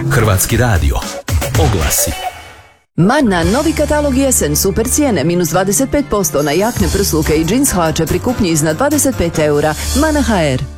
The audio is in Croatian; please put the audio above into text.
Hrvatski radio. Oglasi. Mana, novi katalog jesen, super cijene, minus 25% na jakne, prsluke i džins hlače pri kupnji iznad 25 eura. Mana HR.